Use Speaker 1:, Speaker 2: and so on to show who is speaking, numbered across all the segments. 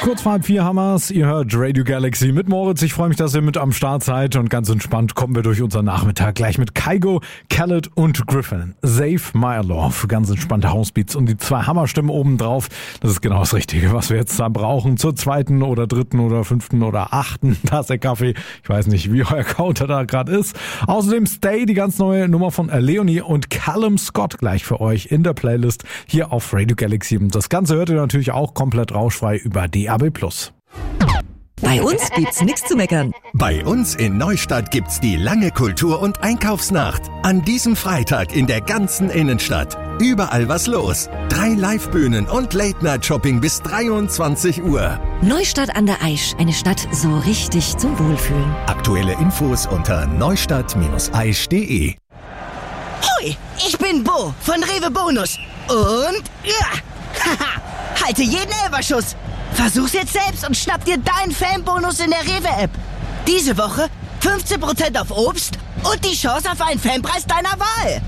Speaker 1: Kurz vor 3:30 haben wir's. Ihr hört Radio Galaxy mit Moritz. Ich freue mich, dass ihr mit am Start seid. Und ganz entspannt kommen wir durch unseren Nachmittag gleich mit Kygo, Khaled und Griffin. Save My Love. Ganz entspannte Housebeats und die 2 Hammerstimmen obendrauf. Das ist genau das Richtige, was wir jetzt da brauchen. Zur 2. oder 3. oder 5. oder 8. Tasse Kaffee. Ich weiß nicht, wie euer Counter da gerade ist. Außerdem Stay, die ganz neue Nummer von Leonie und Callum Scott gleich für euch in der Playlist hier auf Radio Galaxy. Und das Ganze hört ihr natürlich auch komplett rauschfrei über DAB+.
Speaker 2: Bei uns gibt's nichts zu meckern.
Speaker 3: Bei uns in Neustadt gibt's die lange Kultur- und Einkaufsnacht. An diesem Freitag in der ganzen Innenstadt. Überall was los. 3 Livebühnen und Late-Night-Shopping bis 23 Uhr.
Speaker 2: Neustadt an der Aisch, eine Stadt so richtig zum Wohlfühlen.
Speaker 3: Aktuelle Infos unter neustadt-aisch.de.
Speaker 4: Hoi, ich bin Bo von Rewe Bonus. Und haha, halte jeden Elferschuss. Versuch's jetzt selbst und schnapp dir deinen Fanbonus in der Rewe-App. Diese Woche 15% auf Obst und die Chance auf einen Fanpreis deiner Wahl.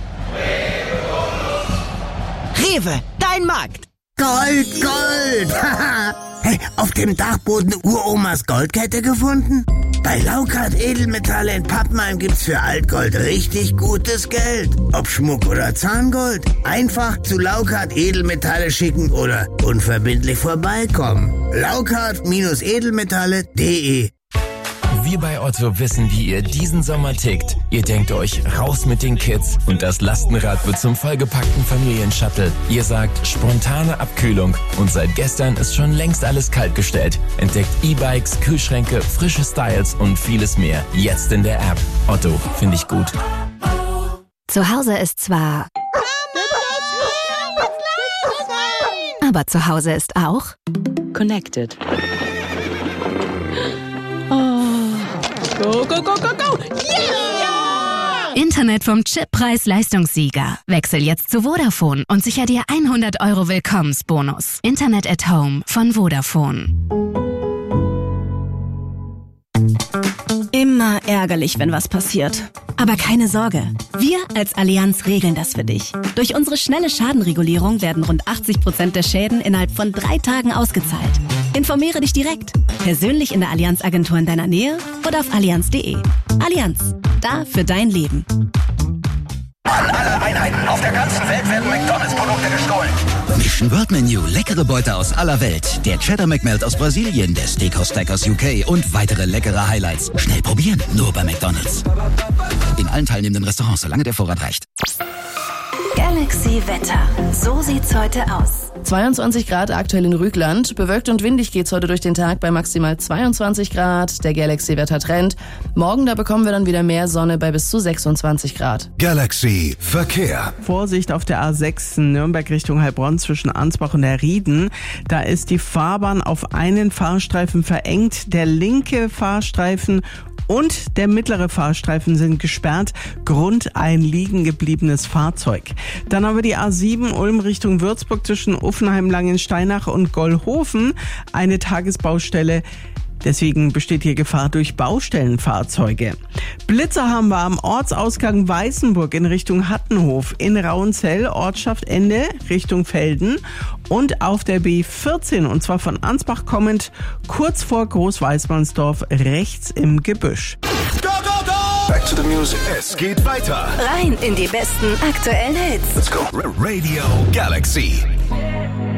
Speaker 4: Rewe, dein Markt.
Speaker 5: Gold, Gold! Hey, auf dem Dachboden Uromas Goldkette gefunden? Bei Laukart Edelmetalle in Pappenheim gibt's für Altgold richtig gutes Geld. Ob Schmuck oder Zahngold. Einfach zu Laukart Edelmetalle schicken oder unverbindlich vorbeikommen. Laukart-edelmetalle.de.
Speaker 6: Wir bei Otto wissen, wie ihr diesen Sommer tickt. Ihr denkt euch, raus mit den Kids und das Lastenrad wird zum vollgepackten Familienshuttle. Ihr sagt, spontane Abkühlung und seit gestern ist schon längst alles kaltgestellt. Entdeckt E-Bikes, Kühlschränke, frische Styles und vieles mehr. Jetzt in der App. Otto, finde ich gut.
Speaker 7: Zu Hause ist zwar... Aber zu Hause ist auch...
Speaker 2: Connected.
Speaker 8: Go, go, go, go, go! Yeah!
Speaker 7: Internet vom Chip Preis-Leistungssieger. Wechsel jetzt zu Vodafone und sicher dir 100 € Willkommensbonus. Internet at Home von Vodafone.
Speaker 8: Immer ärgerlich, wenn was passiert. Aber keine Sorge, wir als Allianz regeln das für dich. Durch unsere schnelle Schadenregulierung werden rund 80% der Schäden innerhalb von 3 Tagen ausgezahlt. Informiere dich direkt, persönlich in der Allianz-Agentur in deiner Nähe oder auf allianz.de. Allianz, da für dein Leben.
Speaker 9: An alle Einheiten auf der ganzen Welt werden McDonalds-Produkte gestohlen.
Speaker 10: Mission World Menu, leckere Beute aus aller Welt. Der Cheddar McMelt aus Brasilien, der Steakhouse Stack aus UK und weitere leckere Highlights. Schnell probieren, nur bei McDonalds. In allen teilnehmenden Restaurants, solange der Vorrat reicht.
Speaker 7: Galaxy Wetter. So sieht's heute aus.
Speaker 11: 22 Grad aktuell in Rügland. Bewölkt und windig geht's heute durch den Tag bei maximal 22 Grad. Der Galaxy-Wetter-Trend. Morgen, da bekommen wir dann wieder mehr Sonne bei bis zu 26 Grad.
Speaker 3: Galaxy Verkehr.
Speaker 12: Vorsicht auf der A6 Nürnberg Richtung Heilbronn zwischen Ansbach und der Rieden. Da ist die Fahrbahn auf einen Fahrstreifen verengt. Der linke Fahrstreifen und der mittlere Fahrstreifen sind gesperrt. Grund ein liegen gebliebenes Fahrzeug. Dann haben wir die A7 Ulm Richtung Würzburg zwischen Uffenheim, Langensteinach und Gollhofen. Eine Tagesbaustelle. Deswegen besteht hier Gefahr durch Baustellenfahrzeuge. Blitzer haben wir am Ortsausgang Weißenburg in Richtung Hattenhof, in Rauenzell, Ortschaft Ende Richtung Velden und auf der B14 und zwar von Ansbach kommend kurz vor Großweißmannsdorf rechts im Gebüsch.
Speaker 3: Go, go, go! Back to the music. Es geht weiter.
Speaker 7: Rein in die besten aktuellen Hits.
Speaker 3: Let's go. Radio Galaxy.